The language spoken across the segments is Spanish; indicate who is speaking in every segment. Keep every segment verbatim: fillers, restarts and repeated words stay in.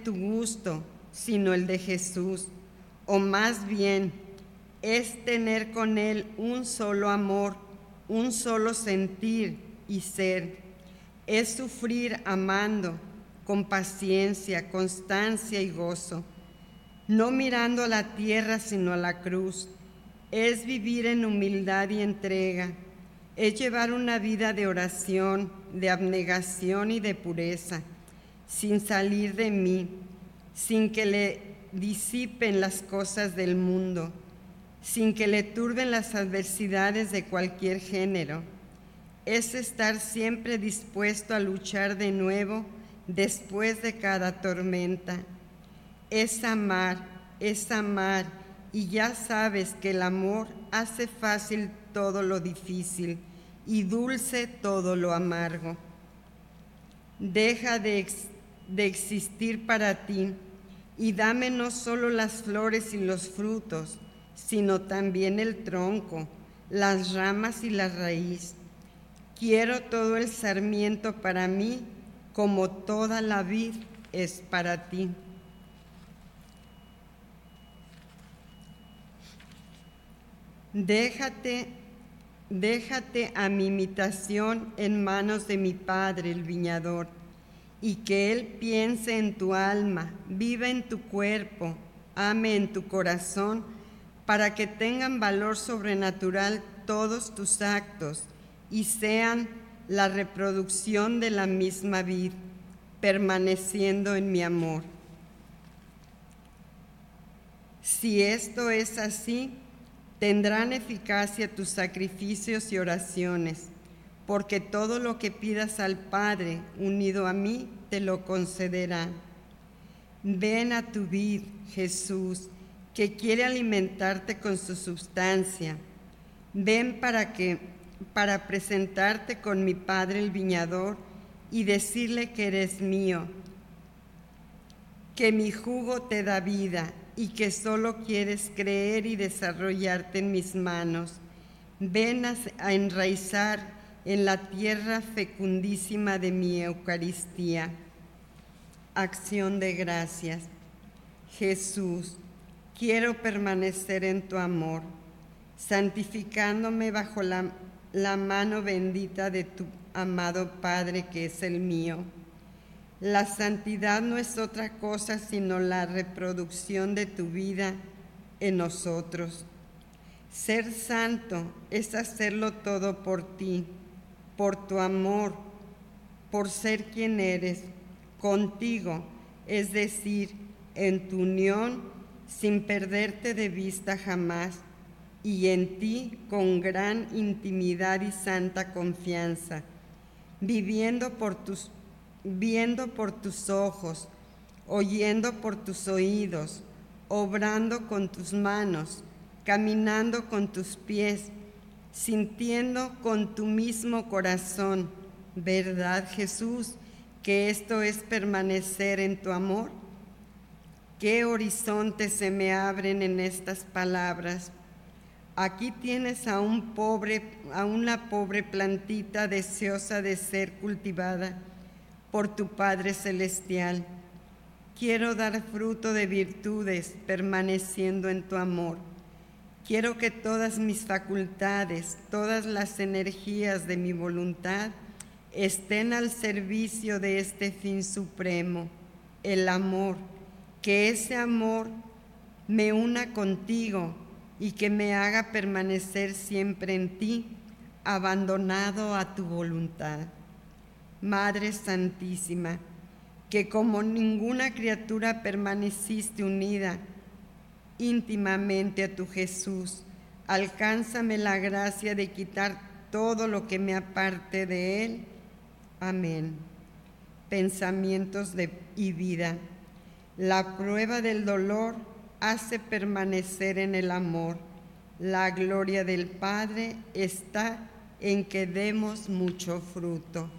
Speaker 1: tu gusto, sino el de Jesús, o más bien es tener con Él un solo amor, un solo sentir y ser. Es sufrir amando, con paciencia, constancia y gozo, no mirando a la tierra sino a la cruz. Es vivir en humildad y entrega, es llevar una vida de oración, de abnegación y de pureza, sin salir de mí, sin que le disipen las cosas del mundo, sin que le turben las adversidades de cualquier género. Es estar siempre dispuesto a luchar de nuevo después de cada tormenta. Es amar, es amar, y ya sabes que el amor hace fácil todo lo difícil y dulce todo lo amargo. Deja de, ex, de existir para ti y dame no solo las flores y los frutos, sino también el tronco, las ramas y la raíz. Quiero todo el sarmiento para mí, como toda la vid es para ti. Déjate, déjate a mi imitación en manos de mi Padre, el viñador, y que Él piense en tu alma, viva en tu cuerpo, ame en tu corazón, para que tengan valor sobrenatural todos tus actos y sean la reproducción de la misma vid, permaneciendo en mi amor. Si esto es así, tendrán eficacia tus sacrificios y oraciones, porque todo lo que pidas al Padre unido a mí te lo concederá. Ven a tu vid, Jesús, que quiere alimentarte con su sustancia. Ven para que, para presentarte con mi Padre el viñador y decirle que eres mío, que mi jugo te da vida y que solo quieres creer y desarrollarte en mis manos. Ven a, a enraizar en la tierra fecundísima de mi Eucaristía. Acción de gracias. Jesús, quiero permanecer en tu amor, santificándome bajo la, la mano bendita de tu amado Padre que es el mío. La santidad no es otra cosa sino la reproducción de tu vida en nosotros. Ser santo es hacerlo todo por ti, por tu amor, por ser quien eres, contigo, es decir, en tu unión sin perderte de vista jamás, y en ti con gran intimidad y santa confianza, viviendo por tus viendo por tus ojos, oyendo por tus oídos, obrando con tus manos, caminando con tus pies, sintiendo con tu mismo corazón, ¿verdad, Jesús, que esto es permanecer en tu amor? ¿Qué horizontes se me abren en estas palabras? Aquí tienes a un pobre, a una pobre plantita deseosa de ser cultivada por tu Padre Celestial. Quiero dar fruto de virtudes permaneciendo en tu amor. Quiero que todas mis facultades, todas las energías de mi voluntad estén al servicio de este fin supremo, el amor. Que ese amor me una contigo y que me haga permanecer siempre en ti, abandonado a tu voluntad. Madre Santísima, que como ninguna criatura permaneciste unida íntimamente a tu Jesús, alcánzame la gracia de quitar todo lo que me aparte de Él. Amén. Pensamientos de, y vida. La prueba del dolor hace permanecer en el amor. La gloria del Padre está en que demos mucho fruto.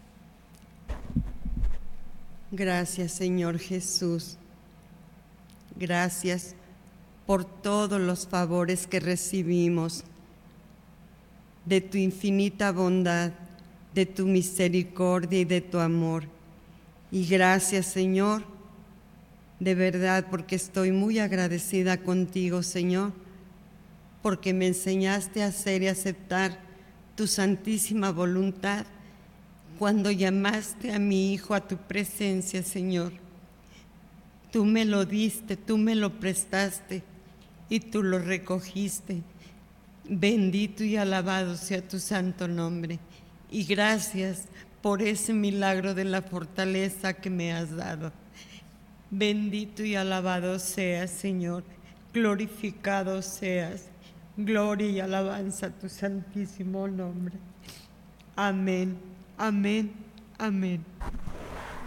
Speaker 1: Gracias, Señor Jesús. Gracias por todos los favores que recibimos, de tu infinita bondad, de tu misericordia y de tu amor. Y gracias, Señor, de verdad, porque estoy muy agradecida contigo, Señor, porque me enseñaste a hacer y aceptar tu santísima voluntad cuando llamaste a mi Hijo a tu presencia, Señor. Tú me lo diste, tú me lo prestaste y tú lo recogiste. Bendito y alabado sea tu santo nombre. Y gracias por ese milagro de la fortaleza que me has dado. Bendito y alabado seas, Señor. Glorificado seas. Gloria y alabanza a tu santísimo nombre. Amén, amén, amén.